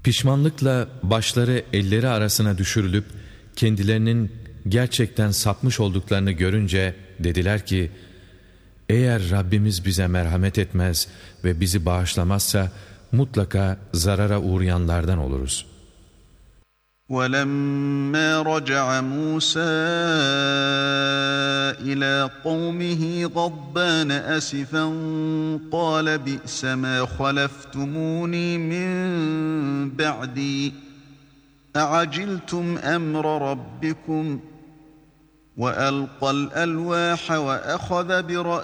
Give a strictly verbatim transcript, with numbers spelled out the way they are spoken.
Pişmanlıkla başları elleri arasına düşürülüp kendilerinin gerçekten sapmış olduklarını görünce dediler ki, eğer Rabbimiz bize merhamet etmez ve bizi bağışlamazsa mutlaka zarara uğrayanlardan oluruz. وَلَمَّا رَجَعَ مُوسَى إِلَى قَوْمِهِ غَضْبَانَ أَسِفًا قَالَ بِئْسَ مَا خَلَفْتُمُونِي مِنْ بَعْدِي أَعَجِلْتُمْ أَمْرَ رَبِّكُمْ وَأَلْقَى الْأَلْوَاحَ وَأَخَذَ بِرَأْسِ